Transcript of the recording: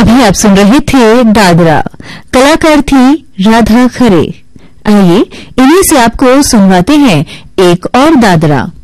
अभी आप सुन रहे थे दादरा, कलाकार थी राधा खरे। आइए इन्हीं से आपको सुनवाते हैं एक और दादरा।